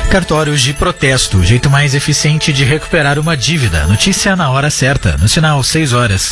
Cartórios de protesto, jeito mais eficiente de recuperar uma dívida. Notícia na hora certa, no sinal 6 horas.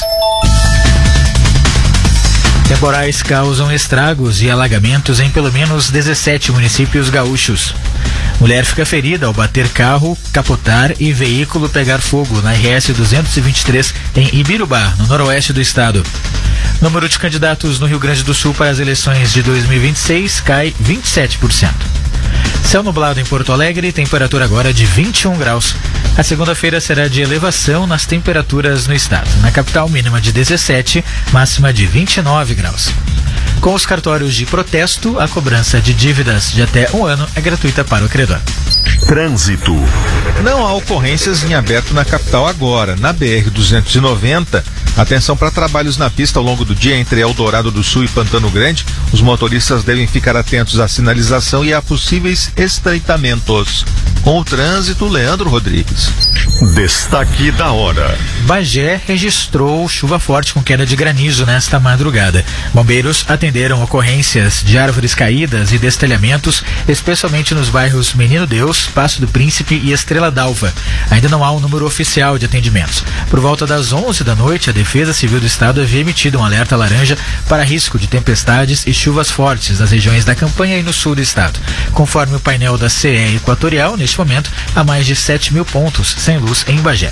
Temporais causam estragos e alagamentos em pelo menos 17 municípios gaúchos. Mulher fica ferida ao bater carro, capotar e veículo pegar fogo na RS 223 em Ibirubá, no noroeste do estado. Número de candidatos no Rio Grande do Sul para as eleições de 2026 cai 27%. Céu nublado em Porto Alegre, temperatura agora de 21 graus. A segunda-feira será de elevação nas temperaturas no estado. Na capital, mínima de 17, máxima de 29 graus. Com os cartórios de protesto, a cobrança de dívidas de até um ano é gratuita para o credor. Trânsito. Não há ocorrências em aberto na capital agora. Na BR-290, atenção para trabalhos na pista ao longo do dia entre Eldorado do Sul e Pantano Grande. Os motoristas devem ficar atentos à sinalização e a possíveis estreitamentos. Com o trânsito, Leandro Rodrigues. Destaque da hora. Bagé registrou chuva forte com queda de granizo nesta madrugada. Bombeiros atenderam ocorrências de árvores caídas e destelhamentos, especialmente nos bairros Menino Deus, Passo do Príncipe e Estrela d'Alva. Ainda não há um número oficial de atendimentos. Por volta das 11 da noite, a Defesa Civil do Estado havia emitido um alerta laranja para risco de tempestades e chuvas fortes nas regiões da Campanha e no sul do estado. Conforme o painel da CE Equatorial, neste momento, há mais de 7 mil pontos sem luz em Bagé.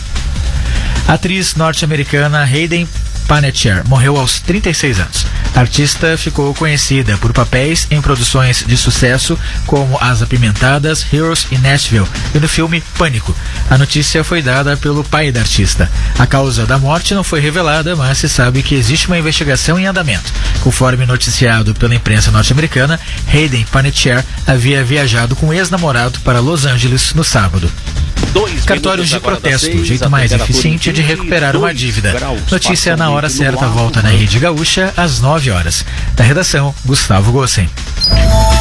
A atriz norte-americana Hayden Panettiere morreu aos 36 anos. A artista ficou conhecida por papéis em produções de sucesso como As Apimentadas, Heroes e Nashville e no filme Pânico. A notícia foi dada pelo pai da artista. A causa da morte não foi revelada, mas se sabe que existe uma investigação em andamento. Conforme noticiado pela imprensa norte-americana, Hayden Panettiere havia viajado com o ex-namorado para Los Angeles no sábado. Cartórios de protesto, jeito mais eficiente de recuperar uma dívida. Notícia na hora certa volta na Rede Gaúcha às 9 horas. Da redação, Gustavo Gossen.